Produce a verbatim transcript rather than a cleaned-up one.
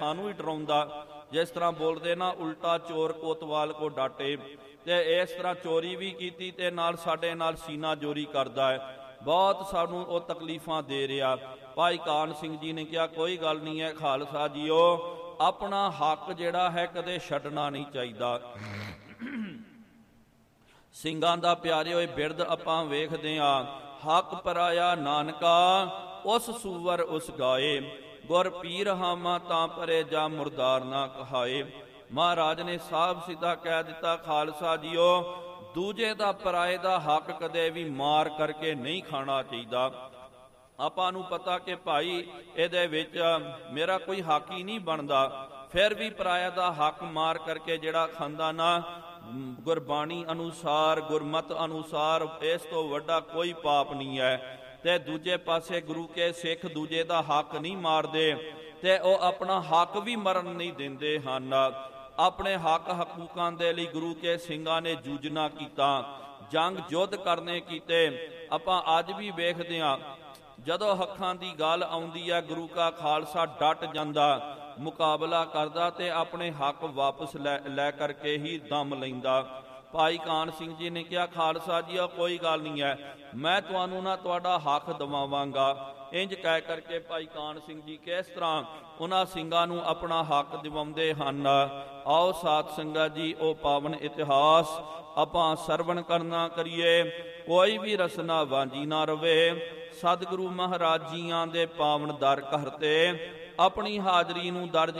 ਸਾਨੂੰ ਹੀ ਡਰਾਉਂਦਾ। ਜਿਸ ਤਰ੍ਹਾਂ ਬੋਲਦੇ ਨਾ, ਉਲਟਾ ਚੋਰ ਕੋਤਵਾਲ ਕੋ ਡਾਟੇ, ਤੇ ਇਸ ਤਰ੍ਹਾਂ ਚੋਰੀ ਵੀ ਕੀਤੀ ਤੇ ਨਾਲ ਸਾਡੇ ਨਾਲ ਸੀਨਾ ਜੋਰੀ ਕਰਦਾ ਹੈ। ਬਹੁਤ ਸਾਨੂੰ ਉਹ ਤਕਲੀਫਾਂ ਦੇ ਰਿਹਾ। ਭਾਈ ਕਾਨ ਸਿੰਘ ਜੀ ਨੇ ਕਿਹਾ ਕੋਈ ਗੱਲ ਨਹੀਂ ਹੈ ਖਾਲਸਾ ਜੀਓ, ਆਪਣਾ ਹੱਕ ਜਿਹੜਾ ਹੈ ਕਦੇ ਛੱਡਣਾ ਨਹੀਂ ਚਾਹੀਦਾ। ਸਿੰਘਾਂ ਦਾ ਪਿਆਰੇ ਹੋਏ ਬਿਰਧ ਆਪਾਂ ਵੇਖਦੇ ਹਾਂ, ਹੱਕ ਪਰਾਇਆ ਨਾਨਕਾ ਉਸ ਸੂਵਰ ਉਸ ਗਾਏ, ਗੁਰ ਪੀਰ ਹਾਮਾ ਤਾਂ ਪਰੇ ਜਾ ਮੁਰਦਾਰ ਨਾ ਕਹਾਏ। ਮਹਾਰਾਜ ਨੇ ਸਾਫ਼ ਸਿੱਧਾ ਕਹਿ ਦਿੱਤਾ, ਖਾਲਸਾ ਜੀਓ ਦੂਜੇ ਦਾ ਪਰਾਏ ਦਾ ਹੱਕ ਕਦੇ ਵੀ ਮਾਰ ਕਰਕੇ ਨਹੀਂ ਖਾਣਾ ਚਾਹੀਦਾ। ਆਪਾਂ ਨੂੰ ਪਤਾ ਕਿ ਭਾਈ ਇਹਦੇ ਵਿੱਚ ਮੇਰਾ ਕੋਈ ਹੱਕ ਹੀ ਨਹੀਂ ਬਣਦਾ, ਫਿਰ ਵੀ ਪਰਾਇਆ ਦਾ ਹੱਕ ਮਾਰ ਕਰਕੇ ਜਿਹੜਾ ਖਾਂਦਾ ਨਾ, ਗੁਰਬਾਣੀ ਅਨੁਸਾਰ ਗੁਰਮਤ ਅਨੁਸਾਰ ਇਸ ਤੋਂ ਵੱਡਾ ਕੋਈ ਪਾਪ ਨਹੀਂ ਹੈ। ਤੇ ਦੂਜੇ ਪਾਸੇ ਗੁਰੂ ਕੇ ਸਿੱਖ ਦੂਜੇ ਦਾ ਹੱਕ ਨਹੀਂ ਮਾਰਦੇ ਤੇ ਉਹ ਆਪਣਾ ਹੱਕ ਵੀ ਮਰਨ ਨਹੀਂ ਦਿੰਦੇ ਹਨ। ਆਪਣੇ ਹੱਕ ਹਕੂਕਾਂ ਦੇ ਲਈ ਗੁਰੂ ਕੇ ਸਿੰਘਾਂ ਨੇ ਜੂਝਣਾ ਕੀਤਾ, ਜੰਗ ਯੁੱਧ ਕਰਨੇ ਕੀਤੇ। ਆਪਾਂ ਅੱਜ ਵੀ ਵੇਖਦੇ ਹਾਂ, ਜਦੋਂ ਹੱਕਾਂ ਦੀ ਗੱਲ ਆਉਂਦੀ ਹੈ ਗੁਰੂ ਕਾ ਖਾਲਸਾ ਡਟ ਜਾਂਦਾ, ਮੁਕਾਬਲਾ ਕਰਦਾ ਤੇ ਆਪਣੇ ਹੱਕ ਵਾਪਸ ਲੈ ਲੈ ਕਰਕੇ ਹੀ ਦਮ ਲੈਂਦਾ। ਭਾਈ ਕਾਨ ਸਿੰਘ ਜੀ ਨੇ ਕਿਹਾ, ਖਾਲਸਾ ਜੀ ਕੋਈ ਗੱਲ ਨਹੀਂ ਹੈ, ਮੈਂ ਤੁਹਾਨੂੰ ਨਾ ਤੁਹਾਡਾ ਹੱਕ ਦਿਵਾਵਾਂਗਾ। ਇੰਜ ਕਹਿ ਕਰਕੇ ਭਾਈ ਕਾਨ ਸਿੰਘ ਜੀ ਕਿਸ ਤਰ੍ਹਾਂ ਉਹਨਾਂ ਸਿੰਘਾਂ ਨੂੰ ਆਪਣਾ ਹੱਕ ਦਿਵਾਉਂਦੇ ਹਨ। ਆਓ ਸਾਧ ਸੰਗਤ ਜੀ ਉਹ ਪਾਵਨ ਇਤਿਹਾਸ ਆਪਾਂ ਸਰਵਣ ਕਰਨਾ ਕਰੀਏ। ਕੋਈ ਵੀ ਰਸਨਾ ਵਾਂਝੀ ਨਾ ਰਵੇ। ਸਤਿਗੁਰੂ ਮਹਾਰਾਜ ਜੀਆਂ ਦੇ ਪਾਵਨ ਦਰ ਘਰ ਤੇ ਆਪਣੀ ਹਾਜ਼ਰੀ ਨੂੰ ਦਰਜ